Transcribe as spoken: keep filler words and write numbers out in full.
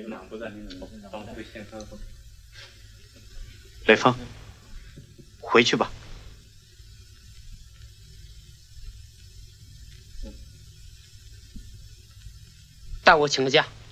雷锋，回去吧。 代我请个假。